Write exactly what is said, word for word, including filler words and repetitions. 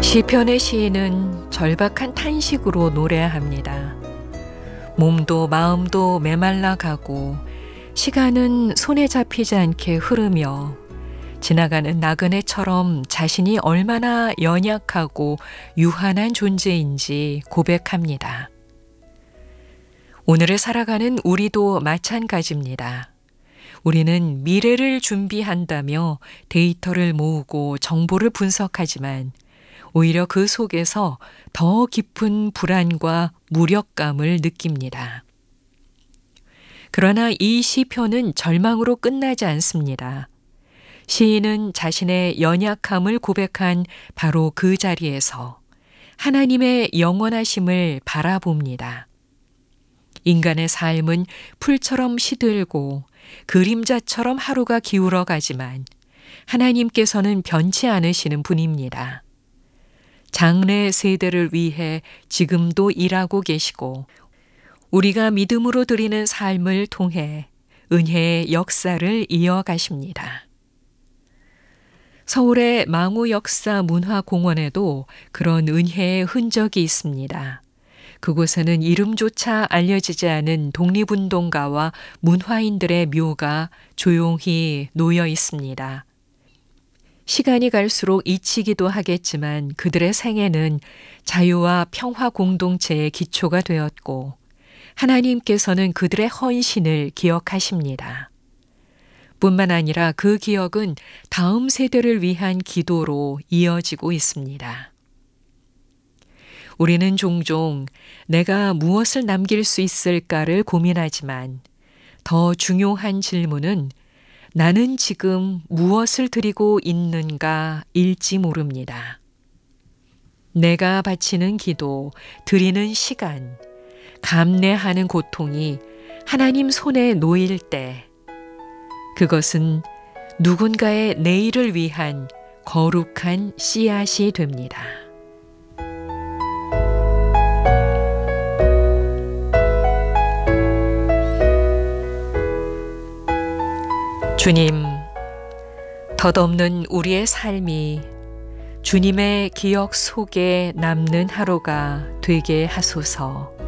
시편의 시인은 절박한 탄식으로 노래합니다. 몸도 마음도 메말라 가고 시간은 손에 잡히지 않게 흐르며 지나가는 나그네처럼 자신이 얼마나 연약하고 유한한 존재인지 고백합니다. 오늘을 살아가는 우리도 마찬가지입니다. 우리는 미래를 준비한다며 데이터를 모으고 정보를 분석하지만 오히려 그 속에서 더 깊은 불안과 무력감을 느낍니다. 그러나 이 시편은 절망으로 끝나지 않습니다. 시인은 자신의 연약함을 고백한 바로 그 자리에서 하나님의 영원하심을 바라봅니다. 인간의 삶은 풀처럼 시들고 그림자처럼 하루가 기울어 가지만 하나님께서는 변치 않으시는 분입니다. 장래 세대를 위해 지금도 일하고 계시고 우리가 믿음으로 드리는 삶을 통해 은혜의 역사를 이어가십니다. 서울의 망우역사문화공원에도 그런 은혜의 흔적이 있습니다. 그곳에는 이름조차 알려지지 않은 독립운동가와 문화인들의 묘가 조용히 놓여 있습니다. 시간이 갈수록 잊히기도 하겠지만 그들의 생애는 자유와 평화 공동체의 기초가 되었고 하나님께서는 그들의 헌신을 기억하십니다. 뿐만 아니라 그 기억은 다음 세대를 위한 기도로 이어지고 있습니다. 우리는 종종 내가 무엇을 남길 수 있을까를 고민하지만 더 중요한 질문은 나는 지금 무엇을 드리고 있는가일지 모릅니다. 내가 바치는 기도, 드리는 시간, 감내하는 고통이 하나님 손에 놓일 때 그것은 누군가의 내일을 위한 거룩한 씨앗이 됩니다. 주님, 덧없는 우리의 삶이 주님의 기억 속에 남는 하루가 되게 하소서.